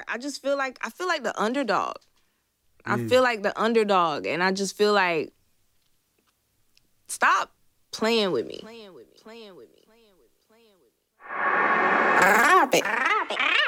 I feel like the underdog. I feel like the underdog, and I just feel like, stop playing with me.